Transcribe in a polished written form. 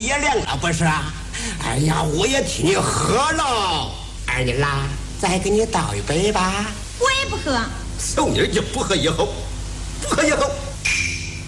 也凉了，不是啊？哎呀，我也替你喝了。二妮啦，再给你倒一杯吧。 我也不喝。 小妮儿就不喝以后，不喝以后，